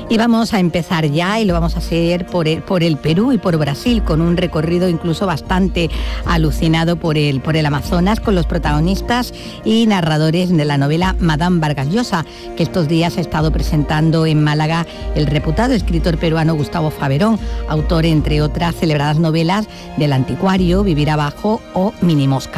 Y vamos a empezar ya, y lo vamos a hacer por el Perú y por Brasil, con un recorrido incluso bastante alucinado por el Amazonas, con los protagonistas y narradores de la novela Madame Vargas Llosa, que estos días ha estado presentando en Málaga el reputado escritor peruano Gustavo Faverón, autor, entre otras celebradas novelas, del Anticuario, Vivir abajo o Minimosca.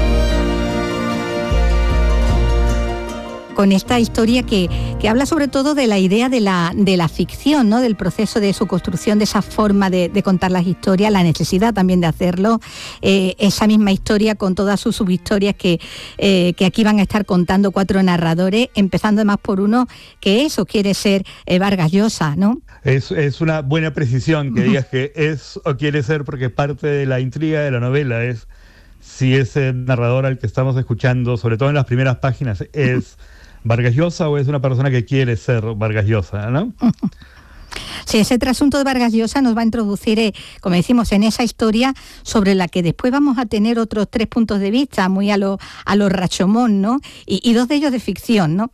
Con esta historia que habla sobre todo de la idea de la ficción, ¿no? Del proceso de su construcción, de esa forma de contar las historias, la necesidad también de hacerlo, esa misma historia con todas sus subhistorias que aquí van a estar contando 4 narradores, empezando además por uno que eso quiere ser Vargas Llosa, ¿no? Es una buena precisión que digas que es o quiere ser, porque parte de la intriga de la novela es si ese narrador al que estamos escuchando, sobre todo en las primeras páginas, es Vargas Llosa o es una persona que quiere ser Vargas Llosa, ¿no? Sí, ese trasunto de Vargas Llosa nos va a introducir, como decimos, en esa historia sobre la que después vamos a tener otros 3 puntos de vista, muy a lo Rashomon, ¿no? Y 2 de ellos de ficción, ¿no?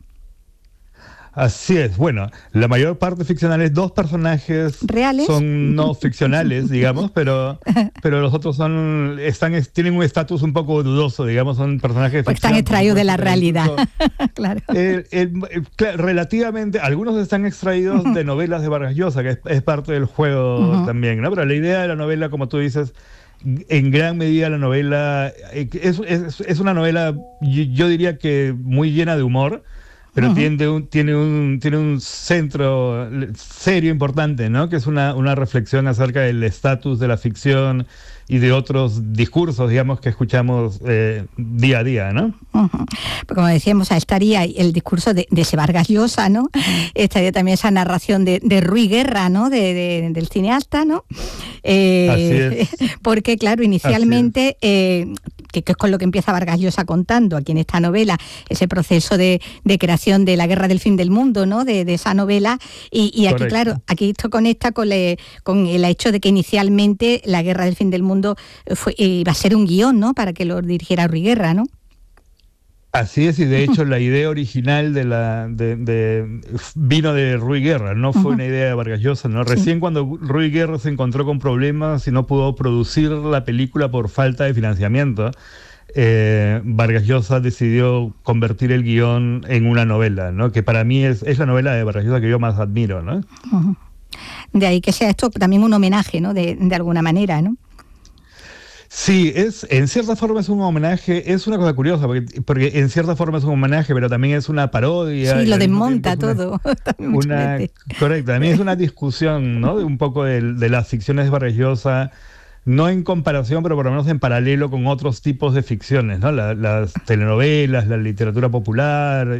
Así es, bueno, la mayor parte ficcionales, 2 personajes reales son no ficcionales, digamos, pero los otros tienen un estatus un poco dudoso, digamos, son personajes pues están extraídos de la realidad. Claro. Relativamente, algunos están extraídos de novelas de Vargas Llosa, que es parte del juego también, ¿no? Pero la idea de la novela, como tú dices, en gran medida la novela es una novela, yo diría que muy llena de humor, pero tiene un centro serio importante, ¿no? Que es una reflexión acerca del estatus de la ficción y de otros discursos, digamos, que escuchamos día a día, ¿no? Pues como decíamos, estaría el discurso de ese Vargas Llosa, ¿no? Estaría también esa narración de Ruy Guerra, ¿no? Del cineasta, ¿no? Así es. Porque, claro, inicialmente, que es con lo que empieza Vargas Llosa contando aquí en esta novela, ese proceso de creación de la Guerra del Fin del Mundo, ¿no? De esa novela, y aquí, correcto, claro, aquí esto conecta con el hecho de que inicialmente la Guerra del Fin del Mundo iba a ser un guión, ¿no? Para que lo dirigiera Ruy Guerra, ¿no? Así es, y de hecho la idea original vino de Ruy Guerra, no fue una idea de Vargas Llosa, ¿no? Recién cuando Ruy Guerra se encontró con problemas y no pudo producir la película por falta de financiamiento, Vargas Llosa decidió convertir el guión en una novela, ¿no? Que para mí es la novela de Vargas Llosa que yo más admiro, ¿no? De ahí que sea esto también un homenaje, ¿no? De alguna manera, ¿no? Sí, en cierta forma es un homenaje, es una cosa curiosa, porque en cierta forma es un homenaje, pero también es una parodia. Sí, lo desmonta todo. Correcto, también es una discusión, ¿no? Un poco de las ficciones de Vargas Llosa, no en comparación, pero por lo menos en paralelo con otros tipos de ficciones, ¿no? Las telenovelas, la literatura popular,